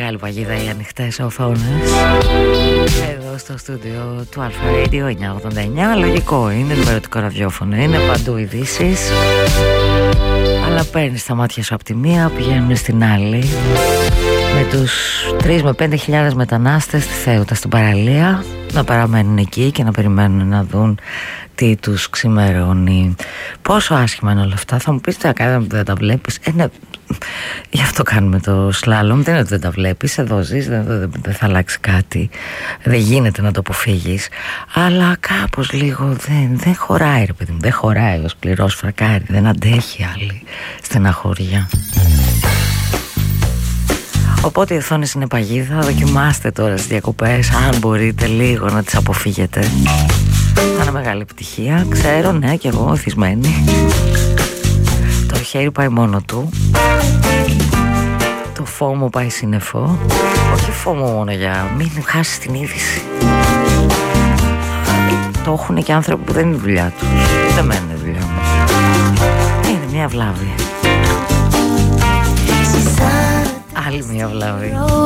μεγάλη παγίδα οι ανοιχτές οθόνες. Εδώ στο στούντιο του Αλφα Radio 989. Λογικό είναι, ενημερωτικό ραδιόφωνο είναι, παντού ειδήσεις. Αλλά παίρνεις τα μάτια σου από τη μία, πηγαίνουν στην άλλη. Με τους 3 με 5.000 μετανάστες στη Θέουτα στην παραλία, να παραμένουν εκεί και να περιμένουν να δουν τι τους ξημερώνει. Πόσο άσχημα είναι όλα αυτά. Θα μου πεις δεν τα βλέπεις. Ναι, γι' αυτό κάνουμε το σλάλομ. Δεν είναι ότι δεν τα βλέπεις. Εδώ ζεις, δεν θα αλλάξει κάτι. Δεν γίνεται να το αποφύγεις. Αλλά κάπως λίγο δεν χωράει, ρε παιδί μου. Δεν χωράει ο σκληρός φρακάρι. Δεν αντέχει άλλη στεναχώρια. Οπότε οι οθόνες είναι παγίδα. Δοκιμάστε τώρα στις διακοπές, αν μπορείτε λίγο να τις αποφύγετε. Θα είναι μεγάλη επιτυχία. Ξέρω, ναι, και εγώ οθισμένη. Το χέρι πάει μόνο του. Το φόμο πάει σύννεφο. Όχι φόμο μόνο για μην χάσεις την είδηση. Το έχουν και άνθρωποι που δεν είναι δουλειά τους. Δεν μένουν δουλειά μου. Είναι μια βλάβη. Άλλη μια βλάβη.